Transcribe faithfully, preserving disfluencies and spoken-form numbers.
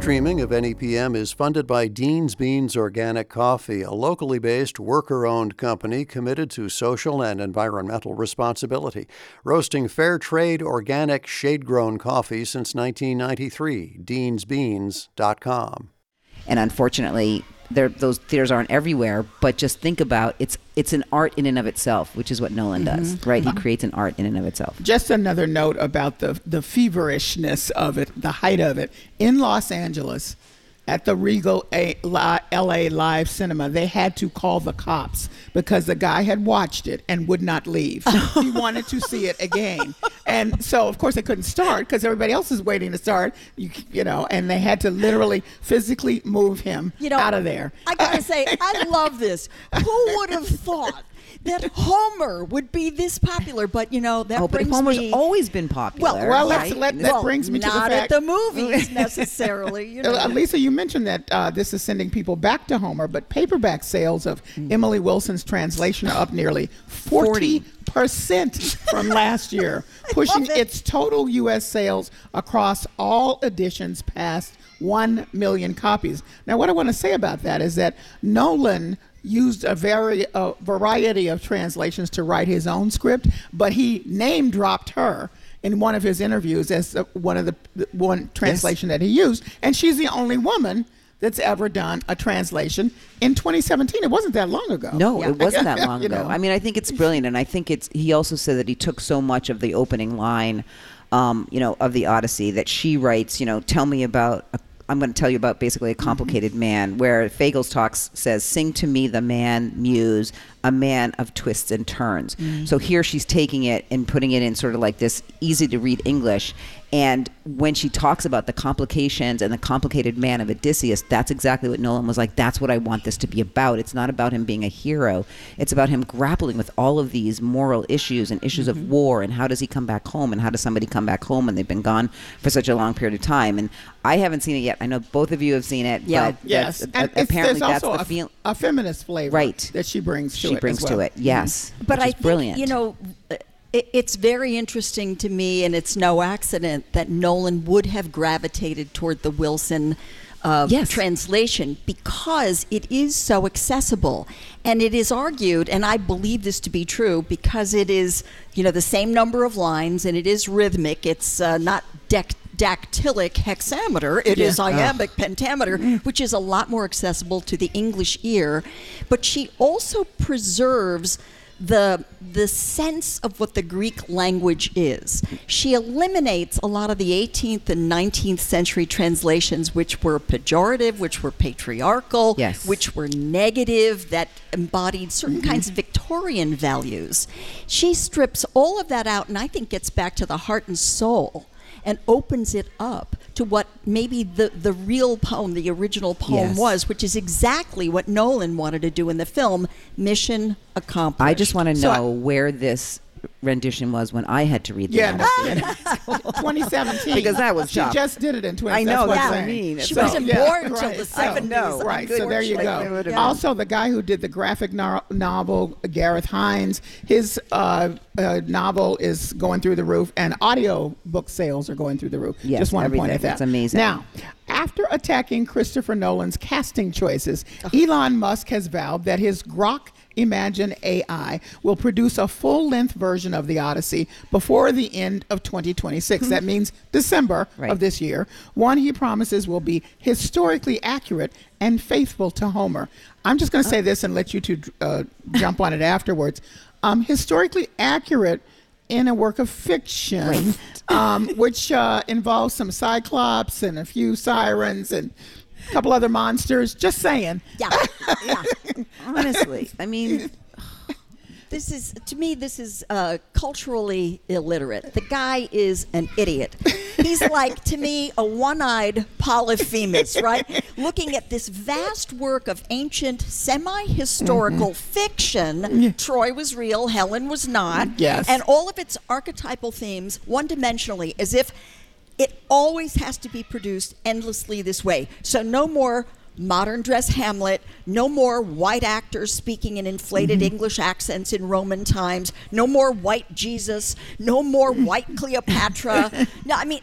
streaming of N E P M is funded by Dean's Beans Organic Coffee, a locally based, worker-owned company committed to social and environmental responsibility, roasting fair trade, organic, shade-grown coffee since nineteen ninety-three. deans beans dot com. And unfortunately, there, those theaters aren't everywhere, but just think about it's it's an art in and of itself, which is what Nolan does, mm-hmm. right? He creates an art in and of itself. Just another note about the the feverishness of it, the height of it. In Los Angeles, at the Regal A- L A Live Cinema, they had to call the cops because the guy had watched it and would not leave. He wanted to see it again. And so, of course, they couldn't start because everybody else is waiting to start, you, you know, and they had to literally physically move him you know, out of there. I got to say, I love this. Who would have thought that Homer would be this popular? But, you know, that oh, brings but Homer's me... always been popular. Well, right? let's, let, that well, brings me to the not fact... at the movies, necessarily. You know. Uh, Lisa, you mentioned that uh, this is sending people back to Homer, but paperback sales of mm. Emily Wilson's translation are up nearly forty percent from last year, pushing it. its total U S sales across all editions past one million copies. Now, what I want to say about that is that Nolan used a very uh, variety of translations to write his own script, but he name dropped her in one of his interviews as uh, one of the, the one translation yes. that he used, and she's the only woman that's ever done a translation in twenty seventeen. It wasn't that long ago. No, yeah. it wasn't that long ago. know. I mean, I think it's brilliant, and I think it's. He also said that he took so much of the opening line, um, you know, of the Odyssey that she writes. You know, tell me about. A, I'm going to tell you about basically a complicated mm-hmm. man. Where Fagles talks says, "Sing to me the man muse, a man of twists and turns." Mm-hmm. So here she's taking it and putting it in sort of like this easy to read English. And when she talks about the complications and the complicated man of Odysseus, that's exactly what Nolan was like. That's what I want this to be about. It's not about him being a hero. It's about him grappling with all of these moral issues and issues mm-hmm. of war, and how does he come back home, and how does somebody come back home when they've been gone for such a long period of time. And I haven't seen it yet. I know both of you have seen it. Yeah. But yes. That's, and uh, apparently there's that's also the a, feeling. a feminist flavor right. that she brings to she it. She brings as well. to it, yes. Mm-hmm. But which I is think, brilliant. you know, it's very interesting to me, and it's no accident that Nolan would have gravitated toward the Wilson uh, yes. translation, because it is so accessible. And it is argued, and I believe this to be true, because it is, you know, the same number of lines, and it is rhythmic. It's uh, not dec- dactylic hexameter. It yeah. is iambic oh. pentameter, mm. which is a lot more accessible to the English ear. But she also preserves the the sense of what the Greek language is. She eliminates a lot of the eighteenth and nineteenth century translations, which were pejorative, which were patriarchal, yes. which were negative, that embodied certain mm-hmm. kinds of Victorian values. She strips all of that out, and I think gets back to the heart and soul and opens it up to what maybe the, the real poem, the original poem yes. was, which is exactly what Nolan wanted to do in the film. Mission accomplished. I just want to So know I, where this rendition was when I had to read the yeah, novel. twenty seventeen. Because that was She tough. just did it in twenty. I know, that's, that's what I I'm mean. She So, wasn't yeah, born until right. the seventies. Oh, right, so there you go. Yeah. Also, the guy who did the graphic no- novel, Gareth Hines, his uh, uh, novel is going through the roof, and audio book sales are going through the roof. Yes, just want to everything. point at that. It's amazing. Now, after attacking Christopher Nolan's casting choices, Elon Musk has vowed that his Grok Imagine A I will produce a full-length version of the Odyssey before the end of twenty twenty-six. That means December right. of this year. One he promises will be historically accurate and faithful to Homer. I'm just going to say this and let you two uh, jump on it afterwards. Um, historically accurate in a work of fiction, right. um, which uh, involves some cyclops and a few sirens and a couple other monsters. Just saying. Yeah, yeah. Honestly, I mean, this is, to me, this is uh, culturally illiterate. The guy is an idiot. He's like, to me, a one-eyed Polyphemus, right? Looking at this vast work of ancient, semi-historical mm-hmm. fiction. Yeah. Troy was real, Helen was not. Yes. And all of its archetypal themes, one-dimensionally, as if it always has to be produced endlessly this way. So no more modern dress Hamlet, no more white actors speaking in inflated mm-hmm. English accents in Roman times, no more white Jesus, no more white Cleopatra. No, I mean,